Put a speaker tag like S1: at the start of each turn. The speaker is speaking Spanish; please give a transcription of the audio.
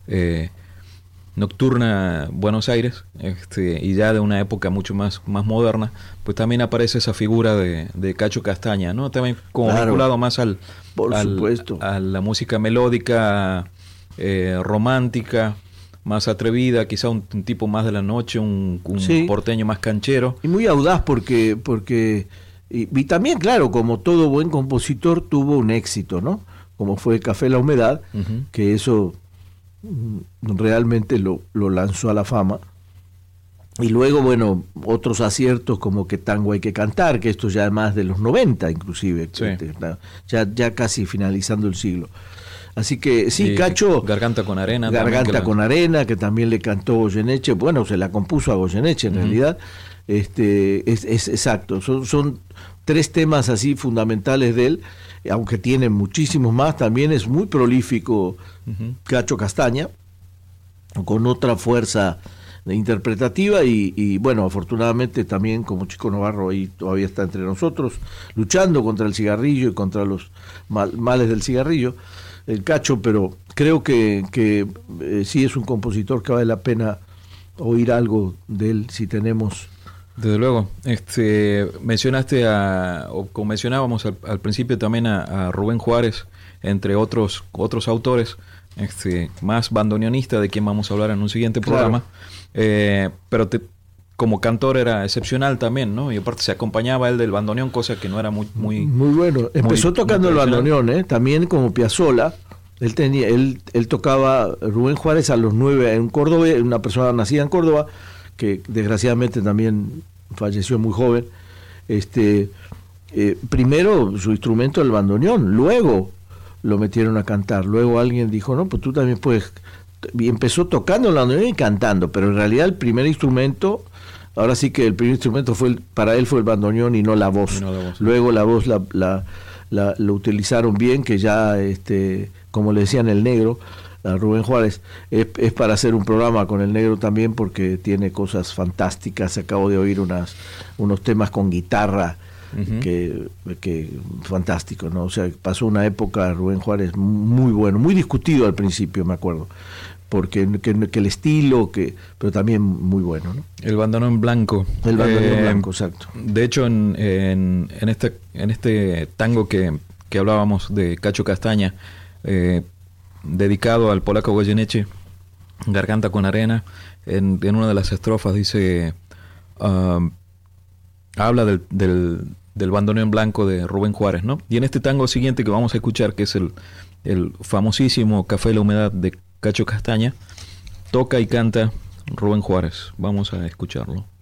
S1: nocturna Buenos Aires, y ya de una época mucho más moderna, pues también aparece esa figura de Cacho Castaña, ¿no? También como vinculado más
S2: por supuesto,
S1: a la música melódica, romántica, más atrevida, quizá un tipo más de la noche, un
S2: sí,
S1: porteño más canchero.
S2: y muy audaz porque y también, claro, como todo buen compositor tuvo un éxito, ¿no? Como fue Café La Humedad,
S1: Uh-huh.
S2: que eso realmente lo lanzó a la fama. Y luego, bueno, otros aciertos como que Tango hay que cantar, que esto ya es más de los 90 inclusive,
S1: Sí.
S2: ya casi finalizando el siglo. Así que sí,
S1: Y
S2: Cacho,
S1: Garganta con Arena.
S2: Garganta con Arena, que también le cantó Goyeneche, bueno, se la compuso a Goyeneche en realidad. Es exacto, son tres temas así fundamentales de él, aunque tiene muchísimos más, también es muy prolífico Cacho Castaña, con otra fuerza interpretativa y bueno, afortunadamente también como Chico Novarro ahí todavía está entre nosotros, luchando contra el cigarrillo y contra los males del cigarrillo, el Cacho, pero creo que sí es un compositor que vale la pena oír algo de él si tenemos.
S1: Desde luego, mencionaste o como mencionábamos al principio también a Rubén Juárez, entre otros autores, más bandoneonista, de quien vamos a hablar en un siguiente programa, pero como cantor era excepcional también, ¿no? Y aparte se acompañaba él del bandoneón, cosa que no era muy
S2: bueno. Empezó tocando el bandoneón, también como Piazzolla. Él tocaba Rubén Juárez a los 9 en Córdoba, una persona nacida en Córdoba, que desgraciadamente también falleció muy joven. Primero su instrumento el bandoneón, luego lo metieron a cantar, luego alguien dijo, no, pues tú también puedes, y empezó tocando el bandoneón y cantando, pero en realidad el primer instrumento, ahora sí que el primer instrumento para él fue el bandoneón y no la voz. Luego la voz lo utilizaron bien, que ya como le decían el negro a Rubén Juárez, es para hacer un programa con el negro también, porque tiene cosas fantásticas. Acabo de oír unos temas con guitarra que fantástico, ¿no? O sea, pasó una época Rubén Juárez muy bueno, muy discutido al principio, me acuerdo, porque que el estilo, pero también muy bueno, ¿no?
S1: El bandoneón blanco.
S2: El bandoneón blanco, exacto.
S1: De hecho, en este tango que hablábamos de Cacho Castaña, dedicado al polaco Goyeneche, Garganta con Arena, en una de las estrofas dice, habla del bandoneón blanco de Rubén Juárez, ¿no? Y en este tango siguiente que vamos a escuchar, que es el famosísimo Café La Humedad de Cacho Castaña, toca y canta Rubén Juárez. Vamos a escucharlo.